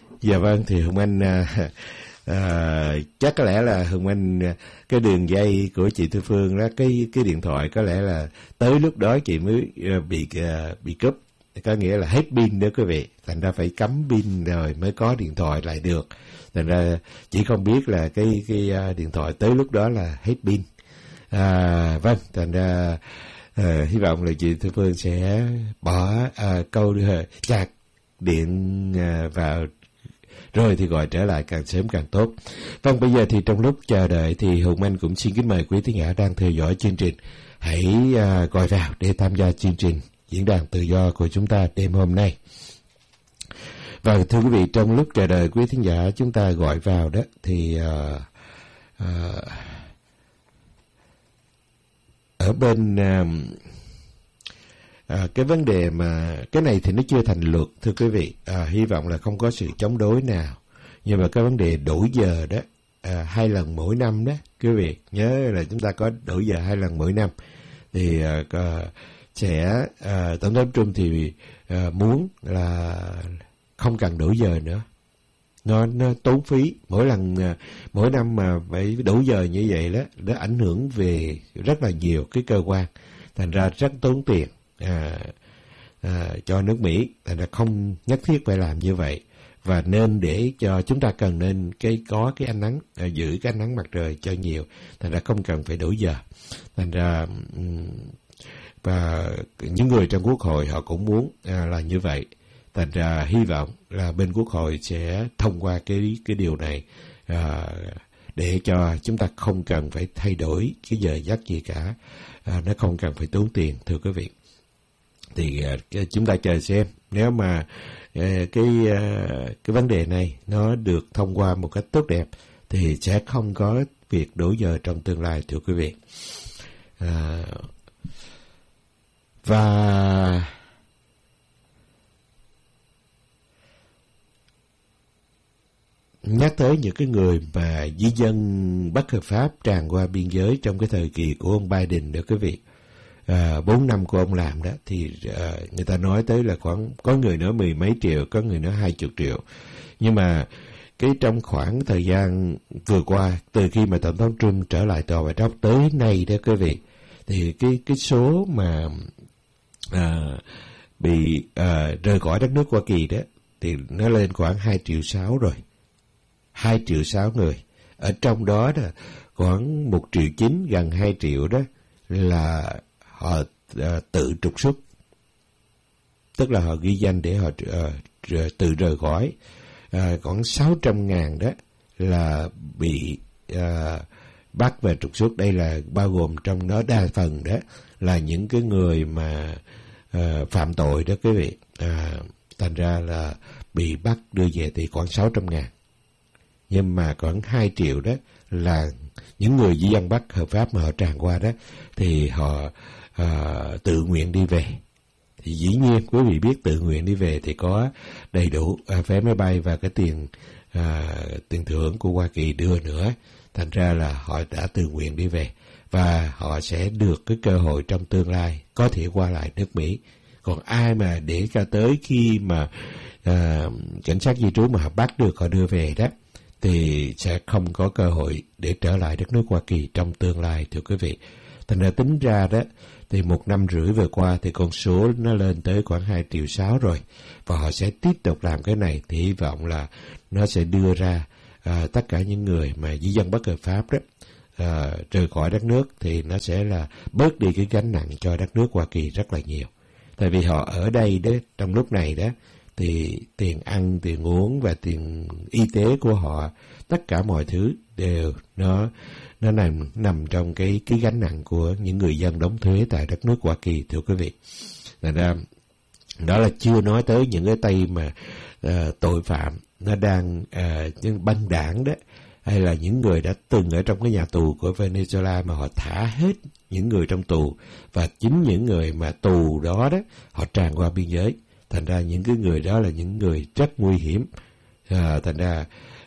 Dạ vâng, thì Hùng Anh chắc có lẽ là Hùng Anh cái đường dây của chị Thu Phương đó, cái điện thoại có lẽ là tới lúc đó chị mới bị cúp, có nghĩa là hết pin đó quý vị, thành ra phải cắm pin rồi mới có điện thoại lại được. Thành ra chỉ không biết là cái điện thoại tới lúc đó là hết pin. Vâng, thành ra hy vọng là chị Thu Phương sẽ bỏ câu chạc điện vào rồi thì gọi trở lại càng sớm càng tốt. Vâng, bây giờ thì trong lúc chờ đợi thì Hùng Anh cũng xin kính mời quý thính giả đang theo dõi chương trình hãy gọi vào để tham gia chương trình diễn đàn tự do của chúng ta đêm hôm nay. Và thưa quý vị, trong lúc chờ đợi quý thính giả chúng ta gọi vào đó thì ở bên cái vấn đề mà cái này thì nó chưa thành luật thưa quý vị, hy vọng là không có sự chống đối nào, nhưng mà cái vấn đề đổi giờ đó 2 lần mỗi năm đó quý vị nhớ là chúng ta có đổi giờ 2 lần mỗi năm thì sẽ tổng thống Trump thì muốn là không cần đổi giờ nữa, nó tốn phí mỗi năm mà phải đổi giờ như vậy đó, nó ảnh hưởng về rất là nhiều cái cơ quan, thành ra rất tốn tiền cho nước Mỹ, thành ra không nhất thiết phải làm như vậy, và nên để cho chúng ta cần nên có cái ánh nắng, giữ cái ánh nắng mặt trời cho nhiều, thành ra không cần phải đổi giờ. Thành ra và những người trong Quốc hội họ cũng muốn là như vậy, thành ra hy vọng là bên Quốc hội sẽ thông qua cái điều này để cho chúng ta không cần phải thay đổi cái giờ giấc gì cả, nó không cần phải tốn tiền thưa quý vị. Thì chúng ta chờ xem nếu mà cái vấn đề này nó được thông qua một cách tốt đẹp thì sẽ không có việc đổi giờ trong tương lai thưa quý vị. Và nhắc tới những cái người mà di dân bất hợp pháp tràn qua biên giới trong cái thời kỳ của ông Biden đó quý vị, 4 năm của ông làm đó thì người ta nói tới là khoảng, có người nói 10 mấy triệu, có người nói 20 triệu, nhưng mà cái trong khoảng thời gian vừa qua từ khi mà tổng thống Trump trở lại tòa Bạch Ốc tới nay đó quý vị, thì cái số mà bị rời khỏi đất nước Hoa Kỳ đó thì nó lên khoảng 2,6 triệu rồi, 2,6 triệu người. Ở trong đó là khoảng 1,9 triệu, gần 2 triệu đó là họ tự trục xuất, tức là họ ghi danh để họ tự rời khỏi. Khoảng 600.000 đó là bị bắt và trục xuất. Đây là bao gồm trong đó đa phần đó là những cái người mà phạm tội đó quý vị. Thành ra là bị bắt đưa về thì khoảng 600.000. Nhưng mà khoảng 2 triệu đó là những người di dân Bắc hợp pháp mà họ tràn qua đó thì họ tự nguyện đi về. Thì dĩ nhiên quý vị biết tự nguyện đi về thì có đầy đủ vé máy bay và cái tiền thừa hưởng của Hoa Kỳ đưa nữa. Thành ra là họ đã tự nguyện đi về và họ sẽ được cái cơ hội trong tương lai có thể qua lại nước Mỹ. Còn ai mà để cho tới khi mà cảnh sát di trú mà họ bắt được họ đưa về đó thì sẽ không có cơ hội để trở lại đất nước Hoa Kỳ trong tương lai thưa quý vị. Thành ra tính ra đó thì 1,5 năm vừa qua thì con số nó lên tới khoảng 2,6 triệu rồi, và họ sẽ tiếp tục làm cái này thì hy vọng là nó sẽ đưa ra tất cả những người mà di dân bất hợp pháp đó rời khỏi đất nước thì nó sẽ là bớt đi cái gánh nặng cho đất nước Hoa Kỳ rất là nhiều. Tại vì họ ở đây đó trong lúc này đó thì tiền ăn, tiền uống và tiền y tế của họ, tất cả mọi thứ đều nó nằm trong cái gánh nặng của những người dân đóng thuế tại đất nước Hoa Kỳ thưa quý vị. Thành ra đó là chưa nói tới những cái tay mà tội phạm nó đang những băng đảng đó, hay là những người đã từng ở trong cái nhà tù của Venezuela mà họ thả hết những người trong tù, và chính những người mà tù đó đó họ tràn qua biên giới. Thành ra những cái người đó là những người rất nguy hiểm. Thành ra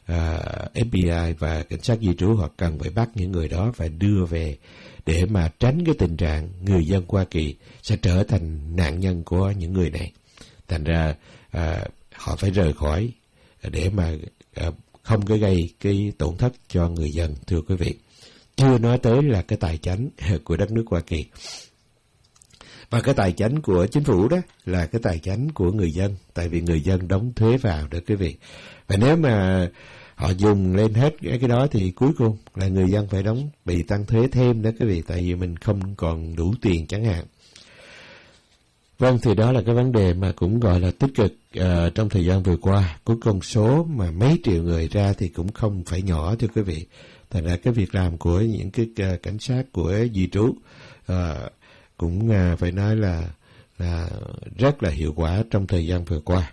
FBI và cảnh sát di trú họ cần phải bắt những người đó và đưa về để mà tránh cái tình trạng người dân Hoa Kỳ sẽ trở thành nạn nhân của những người này. Thành ra họ phải rời khỏi để mà không có gây cái tổn thất cho người dân, thưa quý vị. Chưa nói tới là cái tài chánh của đất nước Hoa Kỳ. Và cái tài chánh của chính phủ đó là cái tài chánh của người dân, tại vì người dân đóng thuế vào đó quý vị. Và nếu mà họ dùng lên hết cái đó thì cuối cùng là người dân phải bị tăng thuế thêm đó quý vị, tại vì mình không còn đủ tiền chẳng hạn. Vâng, thì đó là cái vấn đề mà cũng gọi là tích cực trong thời gian vừa qua. Cái con số mà mấy triệu người ra thì cũng không phải nhỏ thưa quý vị. Thành ra cái việc làm của những cái cảnh sát của di trú cũng phải nói là rất là hiệu quả trong thời gian vừa qua.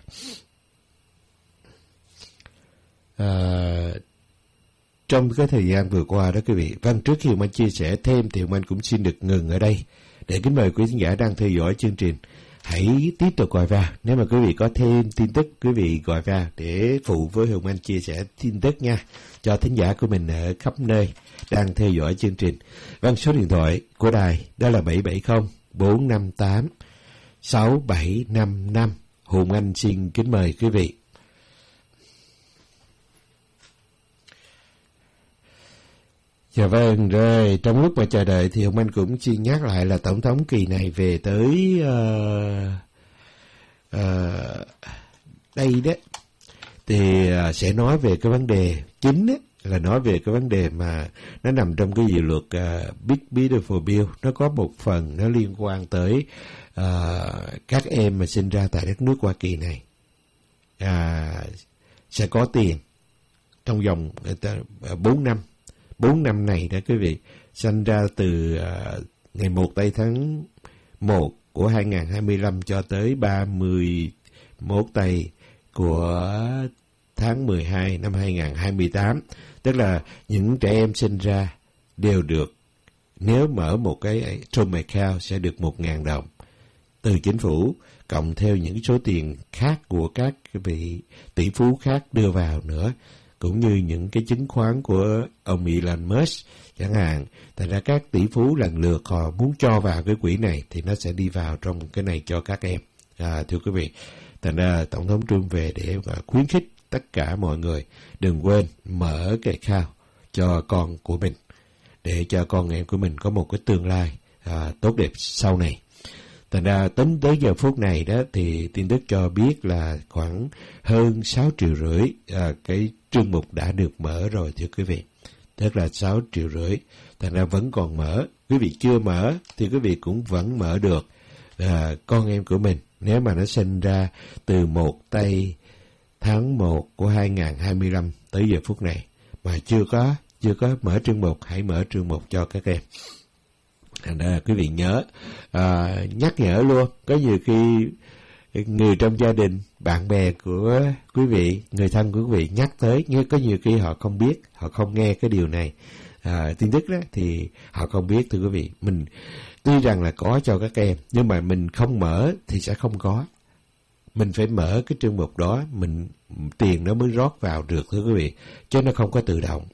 Trong cái thời gian vừa qua đó quý vị, vâng, trước khi mình chia sẻ thêm thì mình cũng xin được ngừng ở đây để kính mời quý khán giả đang theo dõi chương trình hãy tiếp tục gọi vào. Nếu mà quý vị có thêm tin tức, quý vị gọi vào để phụ với Hùng Anh chia sẻ tin tức nha, cho thính giả của mình ở khắp nơi đang theo dõi chương trình. Vâng, số điện thoại của đài đó là 770-458-6755. Hùng Anh xin kính mời quý vị. Dạ vâng, rồi trong lúc mà chờ đợi thì Hùng Anh cũng xin nhắc lại là Tổng thống kỳ này về tới đây đó, thì sẽ nói về cái vấn đề chính đó, là nói về cái vấn đề mà nó nằm trong cái dự luật Big Beautiful Bill. Nó có một phần nó liên quan tới các em mà sinh ra tại đất nước Hoa Kỳ này sẽ có tiền trong vòng 4 năm. 4 năm này đó quý vị, sinh ra từ ngày 1 tây tháng 1 của 2025 cho tới 31 tây của tháng 12 năm 2028. Tức là những trẻ em sinh ra đều được, nếu mở một cái Trump account sẽ được 1.000 đồng từ chính phủ, cộng theo những số tiền khác của các vị tỷ phú khác đưa vào nữa, cũng như những cái chứng khoán của ông Elon Musk chẳng hạn. Thành ra các tỷ phú lần lượt họ muốn cho vào cái quỹ này thì nó sẽ đi vào trong cái này cho các em. Thưa quý vị, thành ra Tổng thống Trump về để khuyến khích tất cả mọi người đừng quên mở cái account cho con của mình, để cho con em của mình có một cái tương lai tốt đẹp sau này. Thành ra tính tới giờ phút này đó thì tin tức cho biết là khoảng hơn 6,5 triệu cái chương mục đã được mở rồi thưa quý vị. Tức là 6,5 triệu. Thành ra vẫn còn mở. Quý vị chưa mở thì quý vị cũng vẫn mở được con em của mình. Nếu mà nó sinh ra từ 1 tây tháng 1 của 2025 tới giờ phút này mà chưa có mở chương mục, hãy mở chương mục cho các em. Thành ra quý vị nhớ, nhắc nhở luôn, có nhiều khi người trong gia đình, bạn bè của quý vị, người thân của quý vị nhắc tới, nhưng có nhiều khi họ không biết, họ không nghe cái điều này, tin tức đó thì họ không biết. Thưa quý vị, mình tuy rằng là có cho các em, nhưng mà mình không mở thì sẽ không có. Mình phải mở cái chương mục đó, tiền nó mới rót vào được thưa quý vị, chứ nó không có tự động.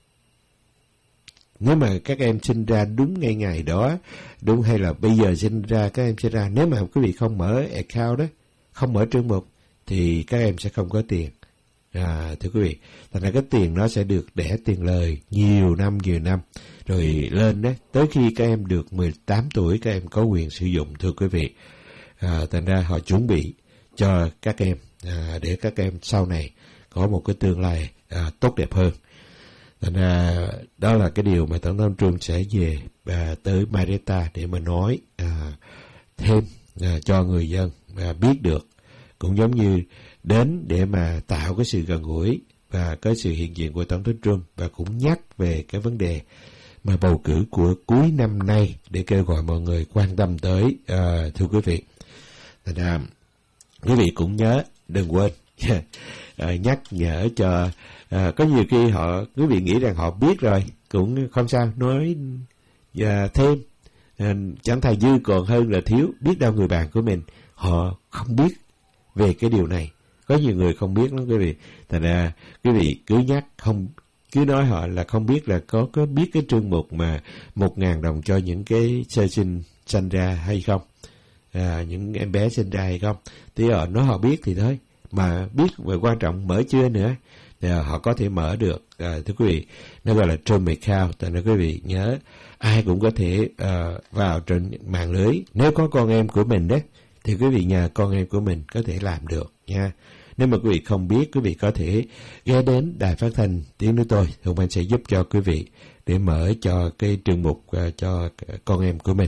Nếu mà các em sinh ra đúng ngay ngày đó, đúng, hay là bây giờ sinh ra, các em sinh ra, nếu mà quý vị không mở account đó, không mở chương mục, thì các em sẽ không có tiền. Thưa quý vị, thành ra cái tiền nó sẽ được đẻ tiền lời nhiều năm, rồi lên đó, tới khi các em được 18 tuổi, các em có quyền sử dụng, thưa quý vị. Thành ra họ chuẩn bị cho các em, để các em sau này có một cái tương lai tốt đẹp hơn. Thành ra đó là cái điều mà Tổng thống Trump sẽ về tới Marietta để mà nói thêm cho người dân biết được, cũng giống như đến để mà tạo cái sự gần gũi và cái sự hiện diện của Tổng thống Trump, và cũng nhắc về cái vấn đề mà bầu cử của cuối năm nay để kêu gọi mọi người quan tâm tới, thưa quý vị. Thành ra quý vị cũng nhớ, đừng quên nhắc nhở cho. Có nhiều khi quý vị nghĩ rằng họ biết rồi, cũng không sao, nói thêm, chẳng thà dư còn hơn là thiếu. Biết đâu người bạn của mình họ không biết về cái điều này, có nhiều người không biết lắm quý vị. Thành ra quý vị cứ nhắc, cứ nói họ là không biết, là có biết cái chương mục mà 1.000 đồng cho những cái sơ sinh ra hay không, những em bé sinh ra hay không. Thì họ nói họ biết thì thôi, mà biết về quan trọng mở chưa nữa, thì họ có thể mở được. Thưa quý vị, nó gọi là Trump account. Tại nên quý vị nhớ, ai cũng có thể vào trên mạng lưới. Nếu có con em của mình đấy, thì quý vị nhờ con em của mình có thể làm được nha. Nếu mà quý vị không biết, quý vị có thể ghé đến đài phát thanh Tiếng Nói Tôi. Hùng Anh sẽ giúp cho quý vị để mở cho cái trường mục cho con em của mình.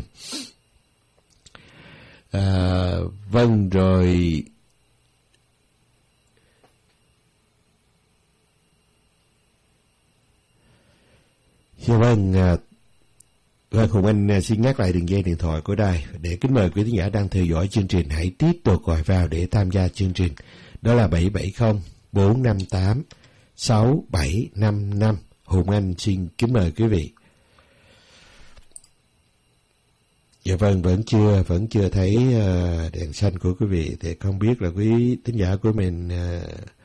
Vâng, rồi. Dạ vâng, Hùng Anh xin nhắc lại đường dây điện thoại của đài để kính mời quý khán giả đang theo dõi chương trình hãy tiếp tục gọi vào để tham gia chương trình. Đó là 770-458-6755. Hùng Anh xin kính mời quý vị. Dạ vâng, vẫn chưa thấy đèn xanh của quý vị, thì không biết là quý thính giả của mình